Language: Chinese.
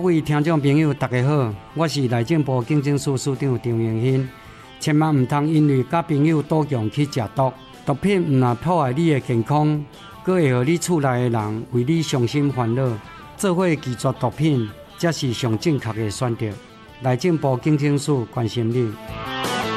位听众朋友，大家好，我是内政部警政署署长张荣兴。千万唔通因为甲朋友赌强去食毒，毒品唔但破坏你的健康，佫会互你厝内的人为你伤心烦恼。做伙拒绝毒品，才是上正确的选择。内政部警政署关心你。